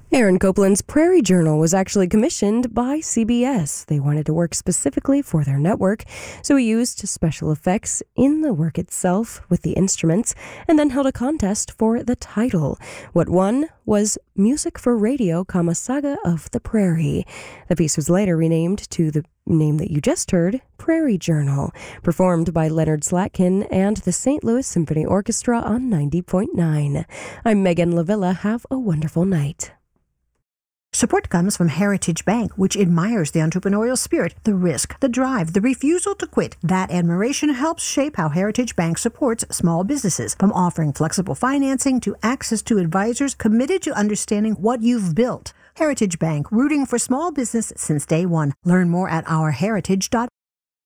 Aaron Copland's Prairie Journal was actually commissioned by CBS. They wanted to work specifically for their network, so he used special effects in the work itself with the instruments and then held a contest for the title. What won was Music for Radio, Saga of the Prairie. The piece was later renamed to the name that you just heard, Prairie Journal, performed by Leonard Slatkin and the St. Louis Symphony Orchestra on 90.9. I'm Megan Lavilla. Have a wonderful night. Support comes from Heritage Bank, which admires the entrepreneurial spirit, the risk, the drive, the refusal to quit. That admiration helps shape how Heritage Bank supports small businesses, from offering flexible financing to access to advisors committed to understanding what you've built. Heritage Bank, rooting for small business since day one. Learn more at ourheritage.org.